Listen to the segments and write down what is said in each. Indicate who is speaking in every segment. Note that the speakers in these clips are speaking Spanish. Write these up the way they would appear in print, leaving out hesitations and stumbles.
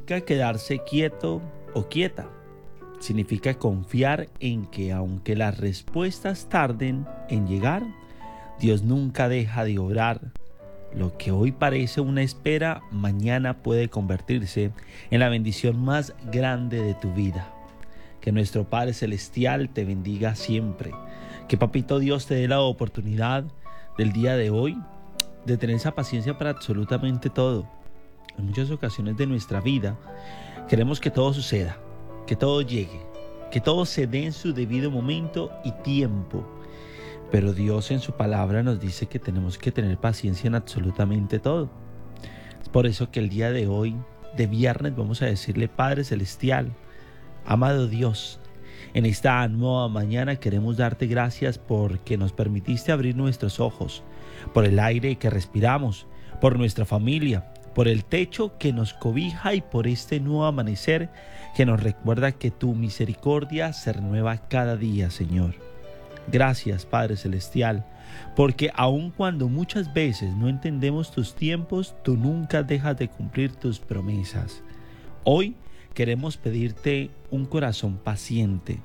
Speaker 1: significa quedarse quieto o quieta. Significa confiar en que aunque las respuestas tarden en llegar, Dios nunca deja de obrar. Lo que hoy parece una espera, mañana puede convertirse en la bendición más grande de tu vida. Que nuestro Padre Celestial te bendiga siempre. Que Papito Dios te dé la oportunidad del día de hoy de tener esa paciencia para absolutamente todo. En muchas ocasiones de nuestra vida queremos que todo suceda, que todo llegue, que todo se dé en su debido momento y tiempo. Pero Dios en su palabra nos dice que tenemos que tener paciencia en absolutamente todo. Es por eso que el día de hoy, de viernes, vamos a decirle: Padre Celestial, amado Dios, en esta nueva mañana queremos darte gracias porque nos permitiste abrir nuestros ojos, por el aire que respiramos, por nuestra familia, por el techo que nos cobija y por este nuevo amanecer que nos recuerda que tu misericordia se renueva cada día, Señor. Gracias, Padre Celestial, porque aun cuando muchas veces no entendemos tus tiempos, tú nunca dejas de cumplir tus promesas. Hoy queremos pedirte un corazón paciente.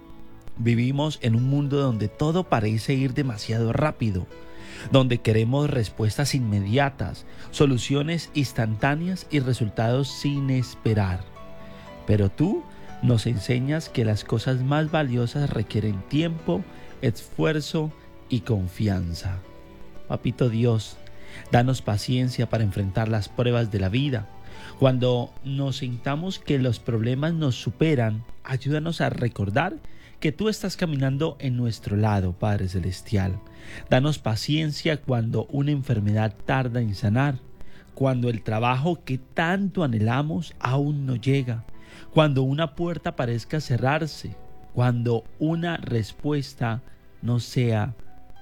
Speaker 1: Vivimos en un mundo donde todo parece ir demasiado rápido, donde queremos respuestas inmediatas, soluciones instantáneas y resultados sin esperar. Pero tú nos enseñas que las cosas más valiosas requieren tiempo, esfuerzo y confianza. Papito Dios, danos paciencia para enfrentar las pruebas de la vida. Cuando nos sintamos que los problemas nos superan, ayúdanos a recordar que tú estás caminando en nuestro lado, Padre Celestial. Danos paciencia cuando una enfermedad tarda en sanar, cuando el trabajo que tanto anhelamos aún no llega, cuando una puerta parezca cerrarse, cuando una respuesta no sea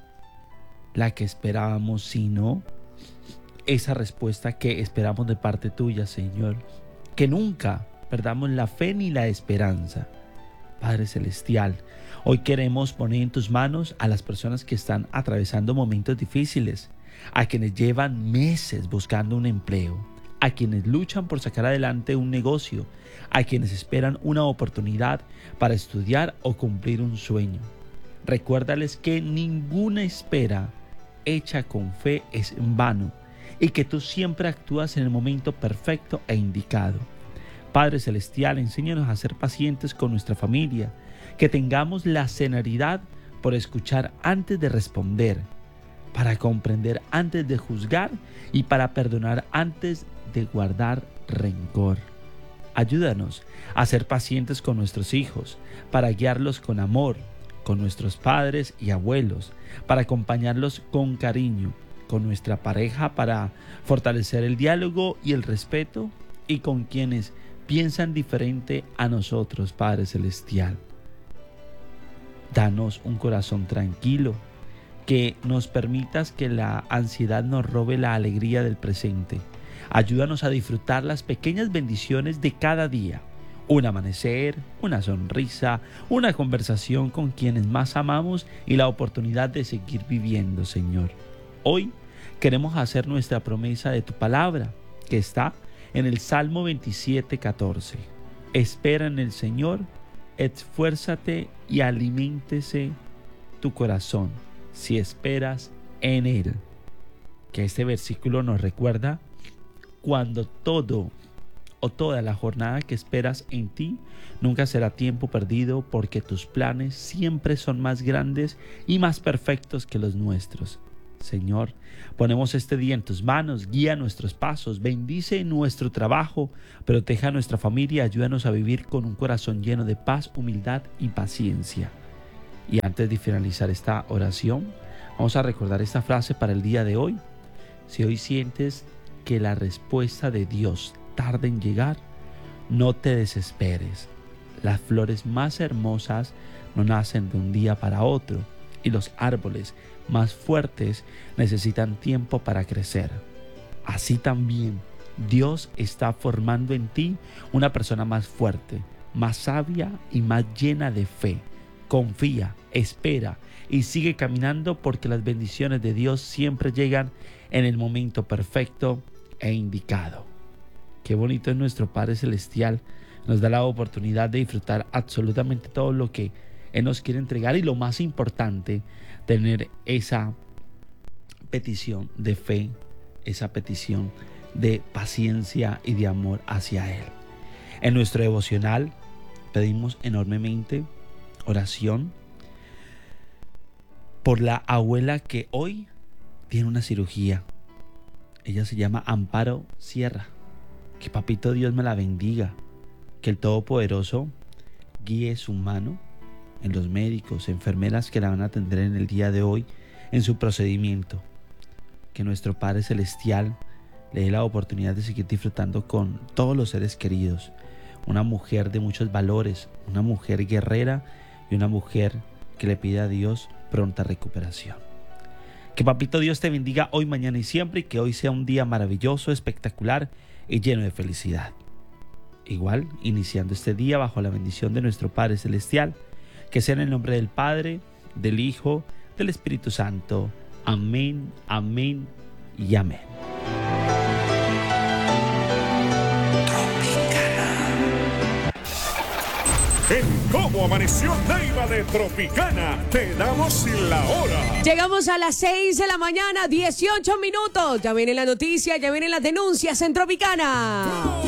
Speaker 1: la que esperábamos, sino esa respuesta que esperamos de parte tuya, Señor. Que nunca perdamos la fe ni la esperanza. Padre Celestial, hoy queremos poner en tus manos a las personas que están atravesando momentos difíciles, a quienes llevan meses buscando un empleo, a quienes luchan por sacar adelante un negocio, a quienes esperan una oportunidad para estudiar o cumplir un sueño. Recuérdales que ninguna espera hecha con fe es en vano y que tú siempre actúas en el momento perfecto e indicado. Padre Celestial, enséñanos a ser pacientes con nuestra familia, que tengamos la serenidad por escuchar antes de responder, para comprender antes de juzgar y para perdonar antes de guardar rencor. Ayúdanos a ser pacientes con nuestros hijos, para guiarlos con amor, con nuestros padres y abuelos, para acompañarlos con cariño, con nuestra pareja para fortalecer el diálogo y el respeto, y con quienes piensan diferente a nosotros, Padre Celestial. Danos un corazón tranquilo, que nos permitas que la ansiedad nos robe la alegría del presente. Ayúdanos a disfrutar las pequeñas bendiciones de cada día. Un amanecer, una sonrisa, una conversación con quienes más amamos y la oportunidad de seguir viviendo, Señor. Hoy queremos hacer nuestra promesa de tu palabra, que está en el Salmo 27:14. Espera en el Señor, esfuérzate y aliméntese tu corazón, si esperas en Él. Que este versículo nos recuerda cuando todo o toda la jornada que esperas en ti nunca será tiempo perdido, porque tus planes siempre son más grandes y más perfectos que los nuestros. Señor, ponemos este día en tus manos, guía nuestros pasos, bendice nuestro trabajo, protege a nuestra familia, ayúdanos a vivir con un corazón lleno de paz, humildad y paciencia. Y antes de finalizar esta oración, vamos a recordar esta frase para el día de hoy. Si hoy sientes que la respuesta de Dios tarda en llegar, no te desesperes. Las flores más hermosas no nacen de un día para otro, y los árboles más fuertes necesitan tiempo para crecer. Así también Dios está formando en ti una persona más fuerte, más sabia y más llena de fe. Confía, espera y sigue caminando, porque las bendiciones de Dios siempre llegan en el momento perfecto e indicado. Qué bonito es nuestro Padre Celestial. Nos da la oportunidad de disfrutar absolutamente todo lo que Él nos quiere entregar y lo más importante, tener esa petición de fe, esa petición de paciencia y de amor hacia Él. En nuestro devocional pedimos enormemente oración por la abuela que hoy tiene una cirugía. Ella se llama Amparo Sierra. Que Papito Dios me la bendiga. Que el Todopoderoso guíe su mano en los médicos, enfermeras que la van a atender en el día de hoy en su procedimiento. Que nuestro Padre Celestial le dé la oportunidad de seguir disfrutando con todos los seres queridos. Una mujer de muchos valores, una mujer guerrera y una mujer que le pide a Dios pronta recuperación. Que Papito Dios te bendiga hoy, mañana y siempre, y que hoy sea un día maravilloso, espectacular y lleno de felicidad. Igual, iniciando este día bajo la bendición de nuestro Padre Celestial, que sea en el nombre del Padre, del Hijo, del Espíritu Santo. Amén, amén y amén.
Speaker 2: En Cómo Amaneció Neiva de Tropicana, te damos la hora.
Speaker 3: Llegamos a las 6 de la mañana, 18 minutos. Ya vienen las noticias, ya vienen las denuncias en Tropicana.